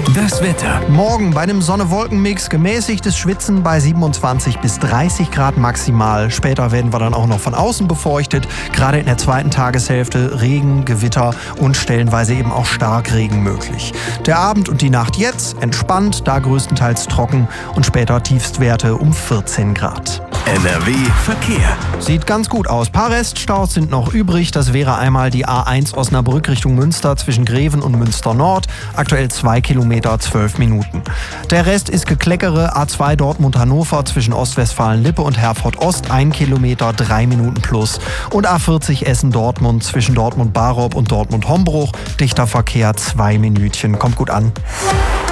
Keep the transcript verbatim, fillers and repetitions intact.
Das Wetter. Morgen bei einem Sonne-Wolken-Mix gemäßigtes Schwitzen bei siebenundzwanzig bis dreißig Grad maximal. Später werden wir dann auch noch von außen befeuchtet. Gerade in der zweiten Tageshälfte Regen, Gewitter und stellenweise eben auch Starkregen möglich. Der Abend und die Nacht jetzt entspannt, da größtenteils trocken und später Tiefstwerte um vierzehn Grad. N R W Verkehr. Sieht ganz gut aus. Ein paar Reststaus sind noch übrig. Das wäre einmal die A eins Osnabrück Richtung Münster zwischen Greven und Münster Nord. Aktuell zwei Kilometer, zwölf Minuten. Der Rest ist Gekleckere. A zwei Dortmund-Hannover zwischen Ostwestfalen-Lippe und Herford-Ost ein Kilometer, drei Minuten plus. Und A vierzig Essen-Dortmund zwischen Dortmund-Barob und Dortmund-Hombruch. Dichter Verkehr, zwei Minütchen. Kommt gut an.